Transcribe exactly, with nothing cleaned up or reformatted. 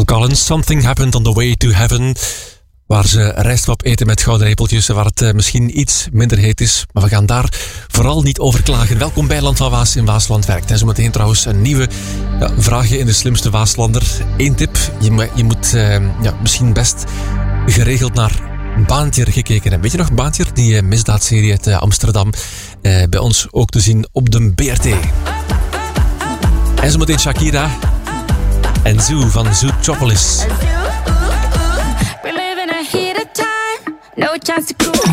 Phil Collins, Something Happened on the Way to Heaven. Waar ze rijstwap eten met gouden lepeltjes, waar het uh, misschien iets minder heet is. Maar we gaan daar vooral niet over klagen. Welkom bij Land van Waas in Waasland Werkt. En zometeen trouwens een nieuwe ja, vraagje in de slimste Waaslander. Eén tip, je, je moet uh, ja, misschien best geregeld naar Baantjer gekeken hebben. Weet je nog, Baantjer? Die uh, misdaadserie uit uh, Amsterdam. Uh, bij ons ook te zien op de B R T. En zometeen Shakira en Zoo van Zootropolis. No chance to cool.